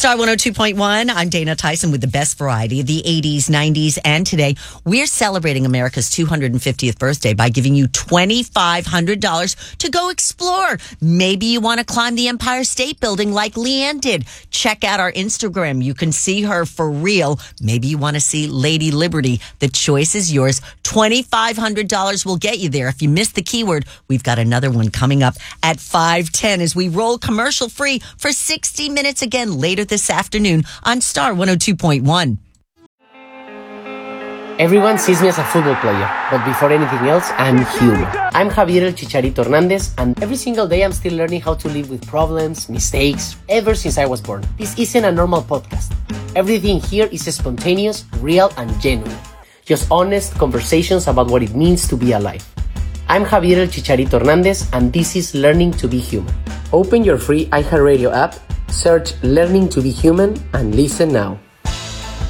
Star 102.1. I'm Dana Tyson with the best variety of the 80s, 90s, and today. We're celebrating America's 250th birthday by giving you $2,500 to go explore. Maybe you want to climb the Empire State Building like Leanne did. Check out our Instagram. You can see her for real. Maybe you want to see Lady Liberty. The choice is yours. $2,500 will get you there. If you missed the keyword, we've got another one coming up at 5:10 as we roll commercial free for 60 minutes again later this afternoon on Star 102.1. Everyone sees me as a football player, but before anything else, I'm human. I'm Javier El Chicharito Hernandez, and every single day I'm still learning how to live with problems, mistakes, ever since I was born. This isn't a normal podcast. Everything here is spontaneous, real, and genuine. Just honest conversations about what it means to be alive. I'm Javier El Chicharito Hernandez, and this is Learning to be Human. Open your free iHeartRadio app, search Learning to be Human, and listen now.